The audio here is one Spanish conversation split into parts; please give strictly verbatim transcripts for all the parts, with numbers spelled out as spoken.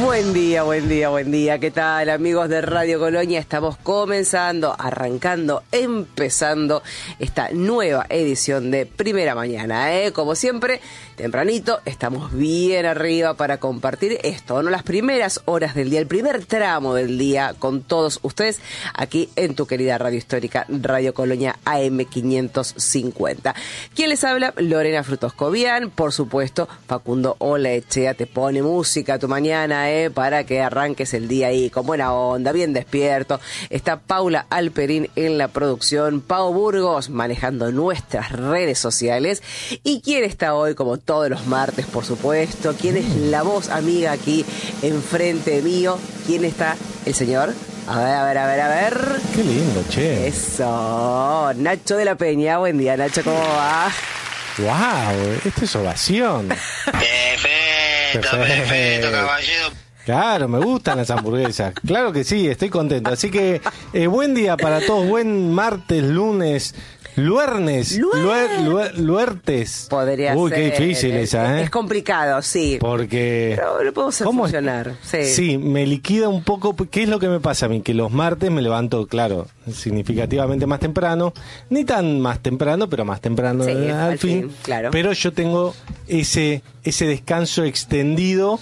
Buen día, buen día, buen día. ¿Qué tal, amigos de Radio Colonia? Estamos comenzando, arrancando, empezando esta nueva edición de Primera Mañana, ¿eh? Como siempre, tempranito, estamos bien arriba para compartir esto, ¿no? Las primeras horas del día, el primer tramo del día con todos ustedes aquí en tu querida radio histórica, Radio Colonia A M quinientos cincuenta. ¿Quién les habla? Lorena Frutos Cobian, por supuesto, Facundo Olaechea te pone música a tu mañana, ¿eh? Para que arranques el día ahí con buena onda, bien despierto. Está Paula Alperín en la producción, Pau Burgos manejando nuestras redes sociales. ¿Y quién está hoy, como todos los martes, por supuesto? ¿Quién es la voz amiga aquí enfrente mío? ¿Quién está? El señor... A ver, a ver, a ver, a ver. Qué lindo, che. Eso. Nacho de la Peña. Buen día, Nacho, ¿cómo va? Wow, esto es ovación. Perfecto, perfecto, caballero. Claro, me gustan las hamburguesas. Claro que sí, estoy contento. Así que eh, buen día para todos. Buen martes, lunes, luernes, luer, luer, luertes. Podría Uy, ser. Uy, qué difícil es, esa, ¿eh? Es complicado, sí. Porque... Pero lo podemos hacer funcionar. Sí. sí, me liquida un poco. ¿Qué es lo que me pasa a mí? Que los martes me levanto, claro, significativamente más temprano. Ni tan más temprano, pero más temprano Sí, al, al fin. fin, claro. Pero yo tengo ese, ese descanso extendido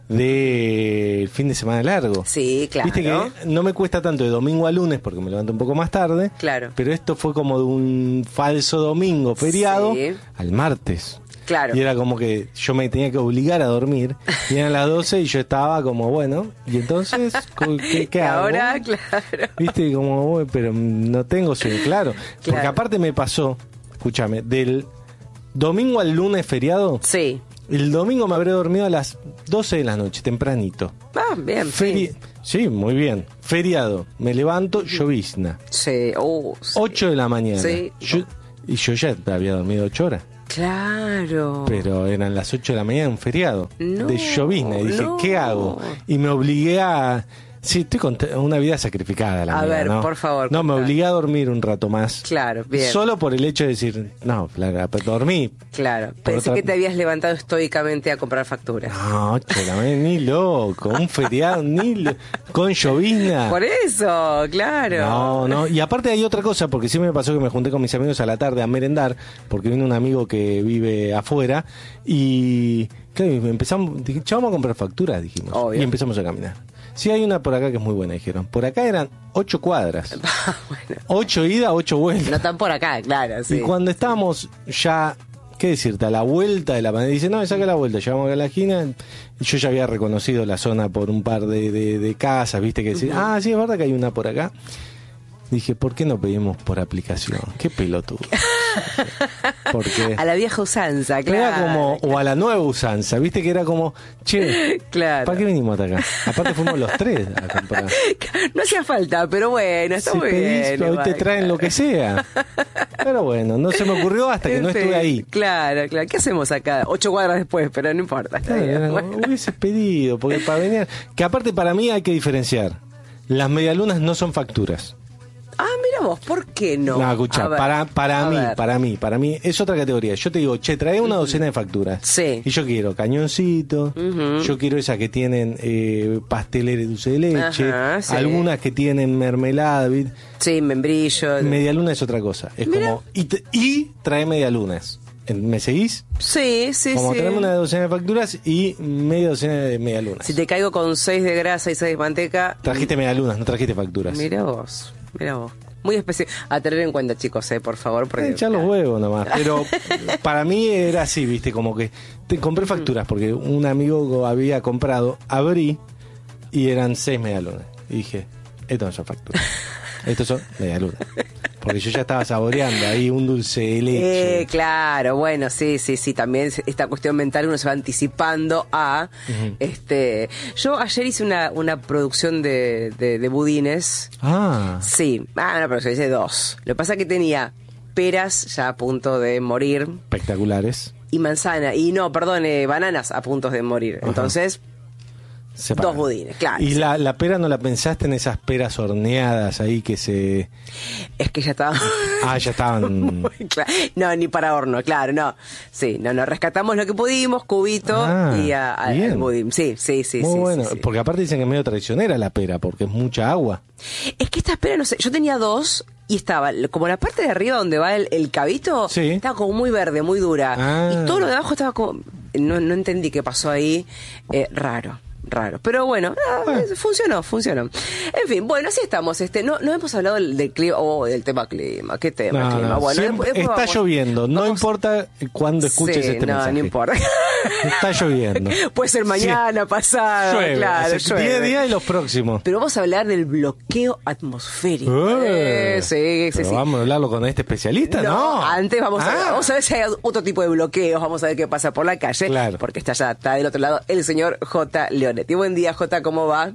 de fin de semana largo. Sí, claro. Viste que no me cuesta tanto de domingo a lunes porque me levanto un poco más tarde. Claro. Pero esto fue como de un falso domingo feriado Sí. al martes. Claro. Y era como que yo me tenía que obligar a dormir. Y eran las doce y yo estaba como, bueno, y entonces, ¿qué, qué hago? Ahora, claro. Viste, como, "Uy, pero no tengo sueño", claro. Porque Claro. aparte me pasó, escúchame, del domingo al lunes feriado. Sí. El domingo me habré dormido a las doce de la noche, tempranito. Ah, bien. Feri- sí. sí, muy bien. Feriado. Me levanto, llovizna. Sí. Uh, sí. ocho de la mañana. Sí. Yo- y yo ya había dormido ocho horas. Claro. Pero eran las ocho de la mañana, un feriado. No, de llovizna. Y dije, no. ¿qué hago? Y me obligué a... Sí, estoy con una vida sacrificada, la A mía, ver, ¿no? por favor, No, me contá. obligué a dormir un rato más. Claro, bien. Solo por el hecho de decir, no, la- dormí. Claro. Por Pensé otra- que te habías levantado estoicamente a comprar facturas. No, ocho de la mañana, ni loco. Un feriado, ni lo- con llovizna. Por eso, claro. No, no, y aparte hay otra cosa, porque sí me pasó que me junté con mis amigos a la tarde a merendar, porque vino un amigo que vive afuera, y claro, y empezamos, dije, "Che, vamos a comprar facturas", dijimos, Obvio. y empezamos a caminar. Sí, hay una por acá que es muy buena, dijeron. Por acá eran ocho cuadras, Bueno, ocho ida, ocho vueltas. no tan por acá, claro, sí. Y cuando estábamos ya, ¿qué decirte? A la vuelta de la pandemia, dice, no, me saca la vuelta, llegamos a la esquina, y yo ya había reconocido la zona por un par de, de, de casas, viste, que decía, ah, sí, es verdad que hay una por acá. Dije, ¿por qué no pedimos por aplicación? Qué pelotudo. Porque A la vieja usanza, claro. era como, o a la nueva usanza, viste que era como, che, Claro. ¿para qué vinimos hasta acá? Aparte fuimos los tres a comprar. No hacía falta, pero bueno, está Si muy pedís, bien. hoy igual. te traen lo que sea. Pero bueno, no se me ocurrió hasta que no Sí, estuve ahí. Claro, claro. ¿Qué hacemos acá? Ocho cuadras después, pero no importa. Está Claro, bien. era Bueno. como, hubieses pedido, porque para venir... Que aparte para mí hay que diferenciar. Las medialunas no son facturas. Ah, mira vos, ¿por qué no? No, escucha, A ver, para, para a mí, ver. para mí, para mí, es otra categoría. Yo te digo, che, trae una docena de facturas. Sí. Y yo quiero cañoncito, Ujú. yo quiero esas que tienen eh, pastelera de dulce de leche, Ajá, sí. algunas que tienen mermelada, ¿viste? Sí, membrillo. Medialuna es otra cosa. Es Mira. como, y, te- y trae medialunas. ¿Me seguís? Sí, sí, Como sí. traemos una docena de facturas y media docena de medialunas. Si te caigo con seis de grasa y seis de manteca... Trajiste medialunas, no trajiste facturas. Mira vos, mira vos. Muy especial. A tener en cuenta, chicos, eh, por favor. Porque... Eh, echar los huevos nomás. Pero para mí era así, viste, como que te compré facturas porque un amigo había comprado, abrí y eran seis medialunas. Y dije, estos no son facturas. Estos son medialunas. Porque yo ya estaba saboreando ahí un dulce de leche. Eh, claro, bueno, sí, sí, sí, también esta cuestión mental uno se va anticipando a, Ujú. este, yo ayer hice una, una producción de, de, de budines, Ah, sí, ah, una producción, hice dos, lo que pasa es que tenía peras ya a punto de morir espectaculares. y manzana, y no, perdón, eh, bananas a punto de morir, Ajá. entonces Separado. Dos budines, claro. ¿Y sí. la, la pera no la pensaste en esas peras horneadas ahí que se... Es que ya estaba... Ah, ya estaban... Claro. No, ni para horno, claro, no. Sí, no, no, rescatamos lo que pudimos, cubito Ah, y a, a, bien. al budín. Sí, sí, sí. Muy sí, bueno, sí, sí. porque aparte dicen que es medio traicionera la pera, porque es mucha agua. Es que esta espera, no sé, yo tenía dos y estaba como la parte de arriba donde va el, el cabito, Sí. estaba como muy verde, muy dura. Ah. Y todo lo de abajo estaba como... No, no entendí qué pasó ahí. Eh, raro. Raro, pero bueno, ah, Bueno. funcionó, funcionó. En fin, bueno, así estamos. Este, no, no hemos hablado del, del clima, oh, del tema clima. ¿Qué tema No, clima? no, Bueno, siempre- después está vamos- lloviendo, no vamos- importa cuándo escuches Sí, este no, mensaje. no importa. Está lloviendo. Puede ser mañana, Sí. pasado, Llueve, claro, hace llueve. diez días y los próximos. Pero vamos a hablar del bloqueo atmosférico. Eh, Eh, sí, sí, pero sí. vamos a hablarlo con este especialista, ¿no? Antes vamos a, Ah. vamos a ver si hay otro tipo de bloqueos, vamos a ver qué pasa por la calle, Claro. porque está ya está del otro lado el señor J. Leonetti. Buen día, J, ¿cómo va?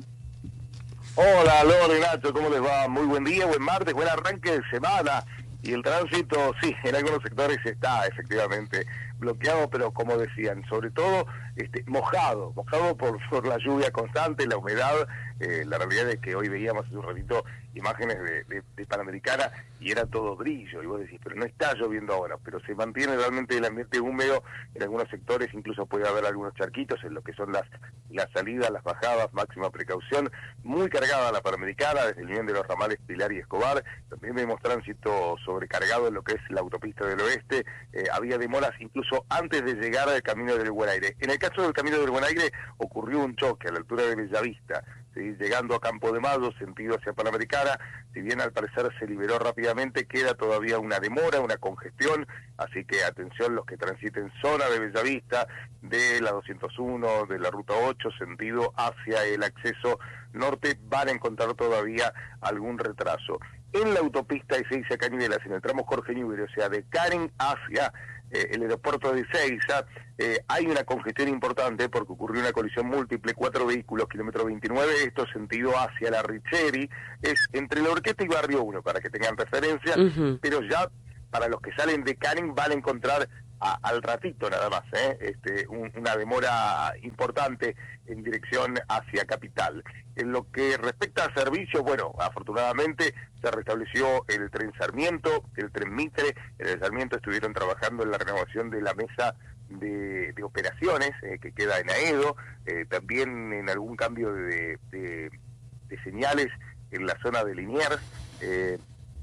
Hola, Lore, Nacho, ¿cómo les va? Muy buen día, buen martes, buen arranque de semana. Y el tránsito, sí, en algunos sectores está efectivamente bloqueado, pero como decían, sobre todo este, mojado, mojado por, por la lluvia constante, la humedad. Eh, la realidad es que hoy veíamos hace un ratito imágenes de, de, de Panamericana y era todo brillo, y vos decís, pero no está lloviendo ahora, pero se mantiene realmente el ambiente húmedo en algunos sectores, incluso puede haber algunos charquitos en lo que son las, las salidas, las bajadas, máxima precaución, muy cargada la Panamericana, desde el nivel de los ramales Pilar y Escobar, también vemos tránsito sobrecargado en lo que es la autopista del oeste, eh, había demoras incluso antes de llegar al Camino del Buen Aire. En el caso del Camino del Buen Aire ocurrió un choque a la altura de Bellavista, ¿sí? Llegando a Campo de Mayo, sentido hacia Panamericana, si bien al parecer se liberó rápidamente, queda todavía una demora, una congestión, así que atención los que transiten zona de Bellavista, de la doscientos uno, de la ruta ocho, sentido hacia el acceso norte, van a encontrar todavía algún retraso. En la autopista E seis a Cañuelas, en el tramo Jorge Newbery, o sea, de Karen hacia eh, el aeropuerto de Ezeiza, eh, hay una congestión importante porque ocurrió una colisión múltiple, cuatro vehículos, kilómetro veintinueve, esto sentido hacia la Richeri, es entre la Orquesta y Barrio uno, para que tengan referencia, Ujú. pero ya para los que salen de Karen van a encontrar a, al ratito nada más, ¿eh? este, un, una demora importante en dirección hacia Capital. En lo que respecta a servicios, bueno, afortunadamente se restableció el tren Sarmiento, el tren Mitre. En el Sarmiento estuvieron trabajando en la renovación de la mesa de, de operaciones eh, que queda en Aedo, eh, también en algún cambio de, de, de señales en la zona de Liniers. Eh,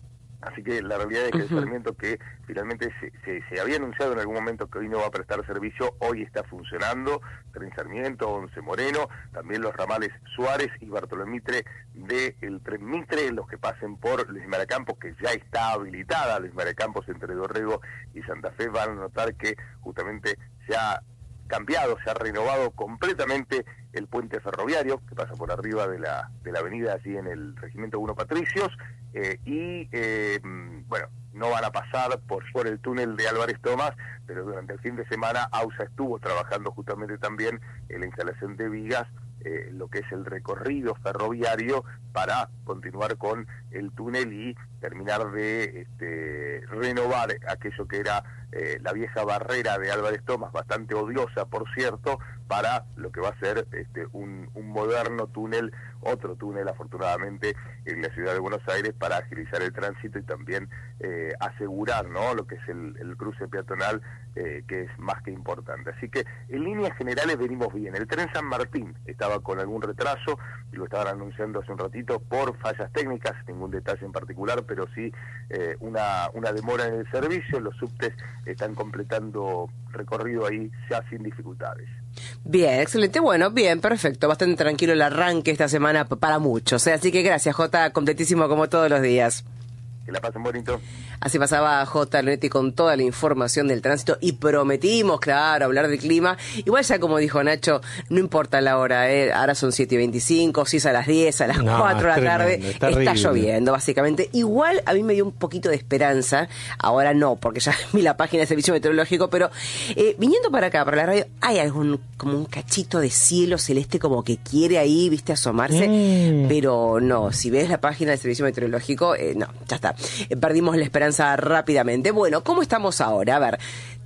Así que la realidad es que el Ujú. Sarmiento, que finalmente se, se, se había anunciado en algún momento que hoy no va a prestar servicio, hoy está funcionando. Tren Sarmiento, Once Moreno, también los ramales Suárez y Bartolomé Mitre del Tren Mitre, los que pasen por Luis María Campos, que ya está habilitada Luis María Campos entre Dorrego y Santa Fe, van a notar que justamente se ha cambiado, se ha renovado completamente el puente ferroviario que pasa por arriba de la de la avenida allí en el Regimiento uno Patricios, eh, y eh, bueno, no van a pasar por, por el túnel de Álvarez Tomás, pero durante el fin de semana AUSA estuvo trabajando justamente también en la instalación de vigas, eh, lo que es el recorrido ferroviario, para continuar con el túnel y terminar de este, renovar aquello que era eh, la vieja barrera de Álvarez Tomás, bastante odiosa por cierto, para lo que va a ser este, un, un moderno túnel, otro túnel afortunadamente en la ciudad de Buenos Aires, para agilizar el tránsito y también eh, asegurar, ¿no?, lo que es el, el cruce peatonal, eh, que es más que importante. Así que en líneas generales venimos bien. El tren San Martín estaba con algún retraso, y lo estaban anunciando hace un ratito por fallas técnicas, ningún detalle en particular, pero sí eh, una, una demora en el servicio. Los subtes están completando recorrido ahí ya sin dificultades. Bien, excelente. Bueno, bien, perfecto. Bastante tranquilo el arranque esta semana p- para muchos. ¿eh? Así que gracias, Jota, completísimo como todos los días. Que la pasen bonito. Así pasaba J. Leonetti con toda la información del tránsito y prometimos, claro, hablar del clima. Igual ya como dijo Nacho, no importa la hora, ¿eh? Ahora son siete y veinticinco, si es a las diez, a las No, cuatro de la es tarde, tremendo, es está terrible. lloviendo básicamente. Igual a mí me dio un poquito de esperanza, ahora no, porque ya vi la página del Servicio Meteorológico, pero eh, viniendo para acá, para la radio, hay algún como un cachito de cielo celeste como que quiere ahí, viste, asomarse, Mm. pero no, si ves la página del Servicio Meteorológico, eh, no, ya está. Eh, perdimos la esperanza rápidamente. Bueno, ¿cómo estamos ahora? A ver,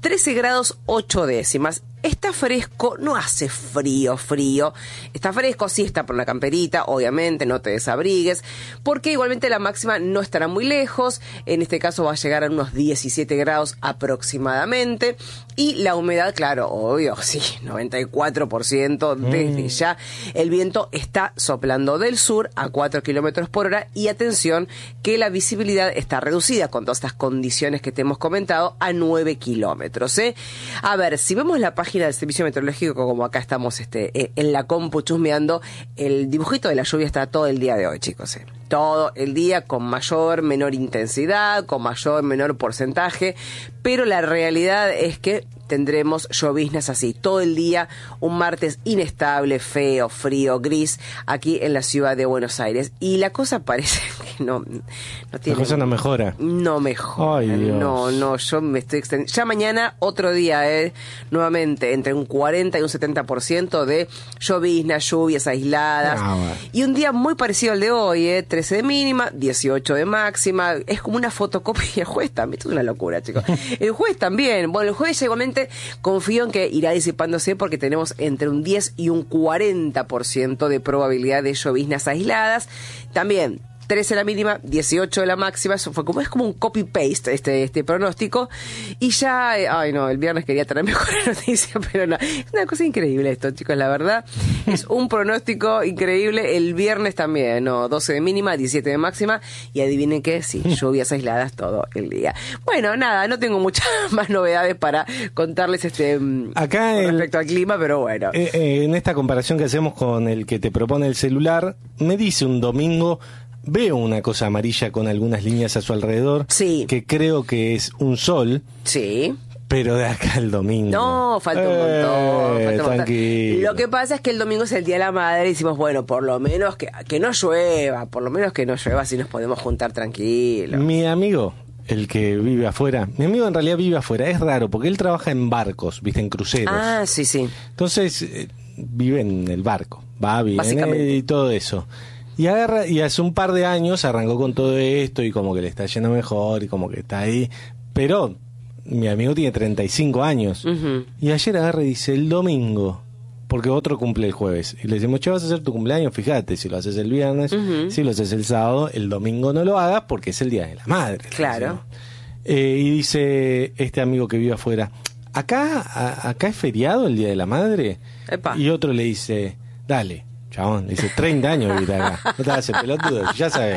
trece grados ocho décimas. Está fresco, no hace frío, frío. Está fresco, sí está por la camperita, obviamente, no te desabrigues, porque igualmente la máxima no estará muy lejos. En este caso va a llegar a unos diecisiete grados aproximadamente. Y la humedad, claro, obvio, sí, noventa y cuatro por ciento desde mm. ya. El viento está soplando del sur a cuatro kilómetros por hora. Y atención, que la visibilidad está reducida con todas estas condiciones que te hemos comentado a nueve kilómetros. ¿eh? A ver, si vemos la página del Servicio Meteorológico, como acá estamos este, en la compu chusmeando, el dibujito de la lluvia está todo el día de hoy, chicos. ¿eh? Todo el día, con mayor, menor intensidad, con mayor, menor porcentaje, pero la realidad es que tendremos lloviznas así todo el día, un martes inestable, feo, frío, gris, aquí en la ciudad de Buenos Aires. Y la cosa parece que no, no tiene... La cosa no mejora. No mejora. Ay, Dios. No, no, yo me estoy extendiendo. Ya mañana, otro día, eh, nuevamente, entre un cuarenta y un setenta por ciento de lloviznas, lluvias aisladas. Ah, bueno. Y un día muy parecido al de hoy, eh, trece de mínima, dieciocho de máxima. Es como una fotocopia del juez también. Esto es una locura, chicos. El juez también. Bueno, el juez igualmente confío en que irá disipándose porque tenemos entre un diez y un cuarenta por ciento de probabilidad de lloviznas aisladas. También trece la mínima, dieciocho de la máxima. Eso fue como, es como un copy-paste este, este pronóstico. Y ya, ay no, el viernes quería tener mejor noticia, pero no. Es una cosa increíble esto, chicos, la verdad. Es un pronóstico increíble. El viernes también, no, doce de mínima, diecisiete de máxima. Y adivinen qué, sí, lluvias aisladas todo el día. Bueno, nada, no tengo muchas más novedades para contarles este acá con el, respecto al clima, pero bueno. Eh, eh, en esta comparación que hacemos con el que te propone el celular, me dice un domingo... Veo una cosa amarilla con algunas líneas a su alrededor, sí, que creo que es un sol, sí, pero de acá al domingo. No, falta un eh, montón. Falta un tranquilo. montón. Lo que pasa es que el domingo es el Día de la Madre y decimos, bueno, por lo menos que, que no llueva, por lo menos que no llueva, así nos podemos juntar tranquilos. Mi amigo, el que vive afuera, mi amigo en realidad vive afuera, es raro, porque él trabaja en barcos, viste, en cruceros. Ah, sí, sí. Entonces, eh, vive en el barco, va, viene y todo eso. Y agarra, y hace un par de años arrancó con todo esto y como que le está yendo mejor y como que está ahí. Pero mi amigo tiene treinta y cinco años. Uh-huh. Y ayer agarra y dice, el domingo, porque otro cumple el jueves. Y le decimos, che, vas a hacer tu cumpleaños, fíjate, si lo haces el viernes, uh-huh. si lo haces el sábado, el domingo no lo hagas porque es el Día de la Madre. Claro. Eh, y dice este amigo que vive afuera, ¿acá, a, acá es feriado el Día de la Madre? Epa. Y otro le dice, dale. Chabón, dice, treinta años vivir acá. No te vas a hacer pelotudo, ya sabes.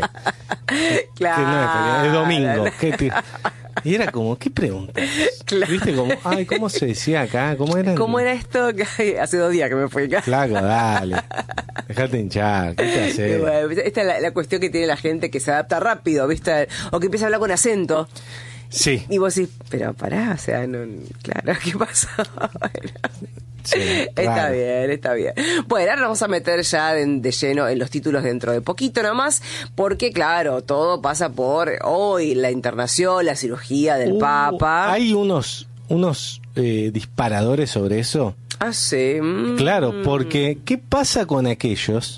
Claro. Que no es feriado, es domingo. ¿Qué te... Y era como, ¿qué preguntas? Claro. ¿Viste? Como, ay, ¿cómo se decía acá? ¿Cómo era? ¿Cómo era esto? Hace dos días que me fui acá. Flaco, dale. Dejate hinchar. ¿Qué te haces? Bueno, esta es la, la cuestión que tiene la gente que se adapta rápido, ¿viste? O que empieza a hablar con acento. Sí. Y vos decís, pero pará, o sea, no, claro, ¿qué pasa? Bueno. Sí, está claro. bien, está bien. Bueno, ahora nos vamos a meter ya de, de lleno en los títulos dentro de poquito nomás, porque claro, todo pasa por hoy, la internación, la cirugía del uh, Papa. Hay unos, unos eh, disparadores sobre eso. Ah, sí. Mm. Claro, porque ¿qué pasa con aquellos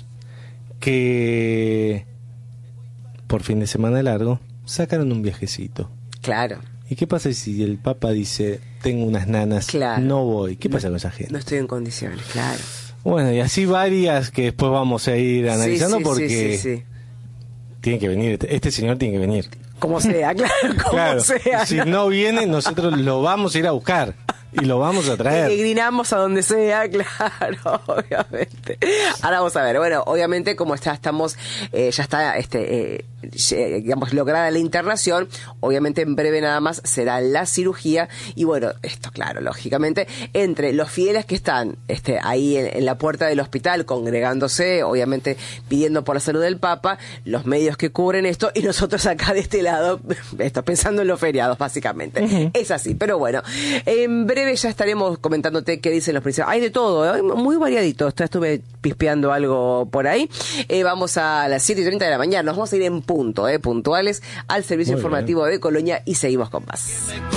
que por fin de semana largo sacaron un viajecito? Claro. ¿Y qué pasa si el Papa dice, tengo unas nanas, claro. no voy? ¿Qué pasa no, con esa gente? No estoy en condiciones, claro. Bueno, y así varias que después vamos a ir analizando sí, sí, porque sí, sí, sí. tiene que venir, este, este señor tiene que venir. Como sea, claro, como claro, sea. Si no viene, nosotros lo vamos a ir a buscar. Y lo vamos a traer. Y grinamos a donde sea, claro, obviamente. Ahora vamos a ver, bueno, obviamente como está, estamos, eh, ya está, este, eh, digamos, lograda la internación, obviamente en breve nada más será la cirugía, y bueno, esto claro, lógicamente, entre los fieles que están este, ahí en, en la puerta del hospital, congregándose, obviamente pidiendo por la salud del Papa, los medios que cubren esto, y nosotros acá de este lado, esto, pensando en los feriados, básicamente. Uh-huh. Es así, pero bueno, en breve ya estaremos comentándote qué dicen los principales. Hay de todo, ¿eh? Muy variadito. Estuve pispeando algo por ahí. Eh, vamos a las siete y treinta de la mañana. Nos vamos a ir en punto, ¿eh? puntuales, al servicio Muy informativo bien. de Colonia y seguimos con más.